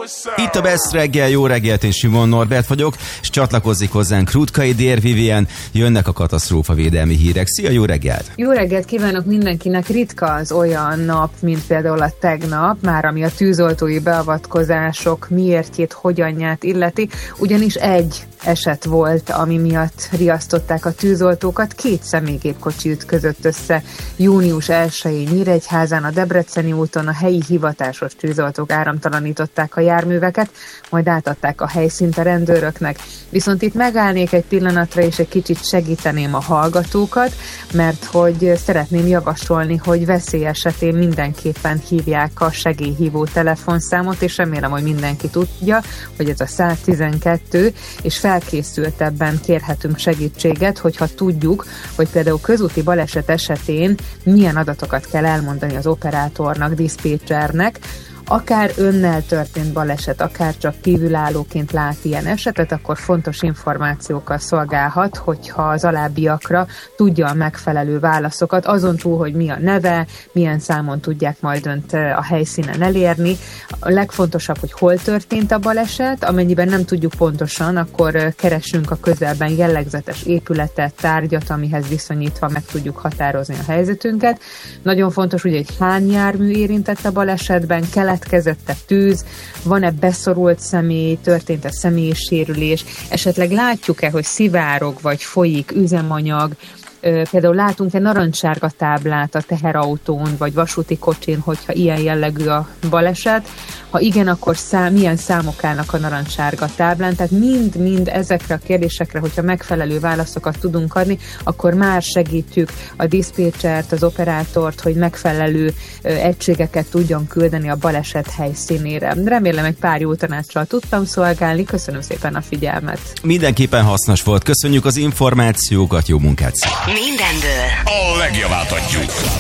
Itt a Best reggel, jó reggelt, én Simon Norbert vagyok, és csatlakozik hozzánk Rutkai Dér Vivien, jönnek a katasztrófavédelmi hírek. Szia, jó reggelt! Jó reggelt kívánok mindenkinek! Ritka az olyan nap, mint például a tegnap, már ami a tűzoltói beavatkozások miértjét, hogyanját illeti, ugyanis egy eset volt, ami miatt riasztották a tűzoltókat. 2 személygépkocsi ütközött össze június 1-én Nyíregyházán, a Debreceni úton. A helyi hivatásos tűzoltók áramtalanították a járműveket, majd átadták a helyszínt a rendőröknek. Viszont itt megállnék egy pillanatra, és egy kicsit segíteném a hallgatókat, mert hogy szeretném javasolni, hogy veszély esetén mindenképpen hívják a segélyhívó telefonszámot, és remélem, hogy mindenki tudja, hogy ez a 112, és felkészültebben kérhetünk segítséget, hogyha tudjuk, hogy például közúti baleset esetén milyen adatokat kell elmondani az operátornak, diszpécsernek. Akár önnel történt baleset, akár csak kívülállóként lát ilyen esetet, akkor fontos információkkal szolgálhat, hogyha az alábbiakra tudja a megfelelő válaszokat, azon túl, hogy mi a neve, milyen számon tudják majd önt a helyszínen elérni. A legfontosabb, hogy hol történt a baleset, amennyiben nem tudjuk pontosan, akkor keressünk a közelben jellegzetes épületet, tárgyat, amihez viszonyítva meg tudjuk határozni a helyzetünket. Nagyon fontos, hogy egy hány jármű érintett a balesetben, keletkezett-e tűz, van-e beszorult személy, történt-e személyisérülés, esetleg látjuk-e, hogy szivárog vagy folyik üzemanyag, például látunk-e narancssárga táblát a teherautón vagy vasúti kocsin, hogyha ilyen jellegű a baleset. Ha igen, akkor milyen számok állnak a narancssárga táblán, tehát mind ezekre a kérdésekre, hogyha megfelelő válaszokat tudunk adni, akkor már segítjük a diszpécsert, az operátort, hogy megfelelő egységeket tudjon küldeni a baleset helyszínére. Remélem, egy pár jó tanácssal tudtam szolgálni, köszönöm szépen a figyelmet. Mindenképpen hasznos volt, köszönjük az információkat, jó munkát! Mindenből a legjavát adjuk.